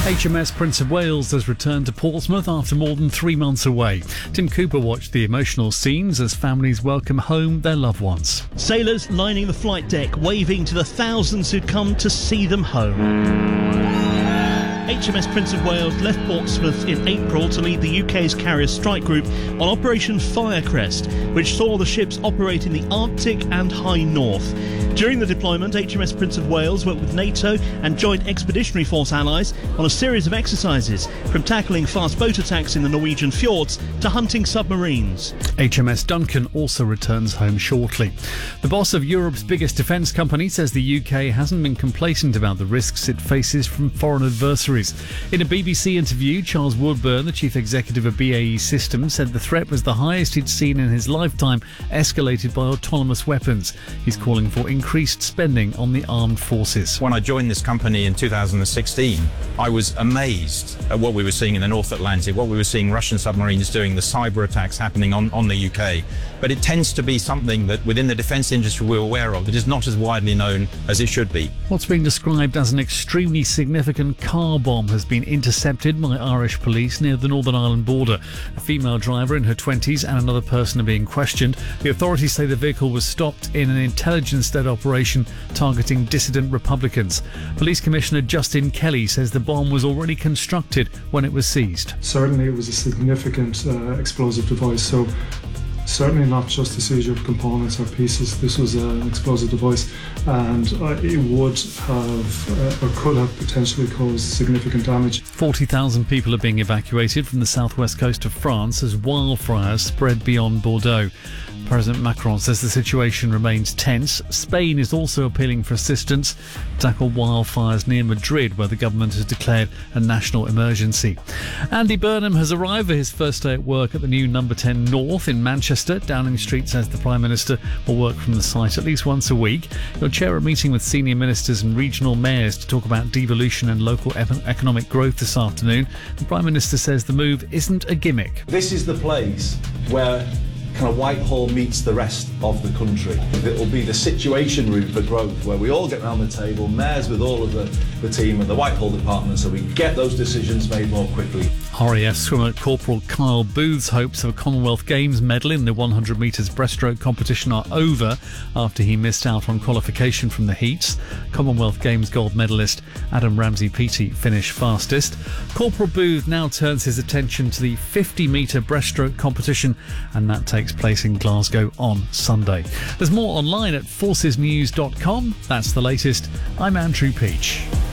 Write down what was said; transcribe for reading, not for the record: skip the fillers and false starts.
HMS Prince of Wales has returned to Portsmouth after more than 3 months away. Tim Cooper watched the emotional scenes as families welcome home their loved ones. Sailors lining the flight deck, waving to the thousands who'd come to see them home. HMS Prince of Wales left Portsmouth in April to lead the UK's carrier strike group on Operation Firecrest, which saw the ships operate in the Arctic and High North. During the deployment, HMS Prince of Wales worked with NATO and Joint Expeditionary Force allies on a series of exercises, from tackling fast boat attacks in the Norwegian fjords to hunting submarines. HMS Duncan also returns home shortly. The boss of Europe's biggest defence company says the UK hasn't been complacent about the risks it faces from foreign adversaries. In a BBC interview, Charles Woodburn, the chief executive of BAE Systems, said the threat was the highest he'd seen in his lifetime, escalated by autonomous weapons. He's calling for increased spending on the armed forces. When I joined this company in 2016, I was amazed at what we were seeing in the North Atlantic, what we were seeing Russian submarines doing, the cyber attacks happening on the UK. But it tends to be something that within the defence industry we're aware of that is not as widely known as it should be. What's being described as an extremely significant car bomb has been intercepted by Irish police near the Northern Ireland border. A female driver in her 20s and another person are being questioned. The authorities say the vehicle was stopped in an intelligence-led operation targeting dissident Republicans. Police Commissioner Justin Kelly says the bomb was already constructed when it was seized. Certainly it was a significant explosive device, so certainly not just a seizure of components or pieces. This was an explosive device, and it would have or could have potentially caused significant damage. 40,000 people are being evacuated from the southwest coast of France as wildfires spread beyond Bordeaux. President Macron says the situation remains tense. Spain is also appealing for assistance to tackle wildfires near Madrid, where the government has declared a national emergency. Andy Burnham has arrived for his first day at work at the new Number 10 North in Manchester. Downing Street says the Prime Minister will work from the site at least once a week. He'll chair a meeting with senior ministers and regional mayors to talk about devolution and local economic growth this afternoon. The Prime Minister says the move isn't a gimmick. This is the place where kind of Whitehall meets the rest of the country. It will be the situation room for growth, where we all get around the table, mayors with all of the team and the Whitehall department, so we get those decisions made more quickly. RAF swimmer Corporal Kyle Booth's hopes of a Commonwealth Games medal in the 100 metres breaststroke competition are over after he missed out on qualification from the heats. Commonwealth Games gold medalist Adam Ramsey-Peaty finished fastest. Corporal Booth now turns his attention to the 50-metre breaststroke competition, and that takes place in Glasgow on Sunday. There's more online at forcesnews.com. That's the latest. I'm Andrew Peach.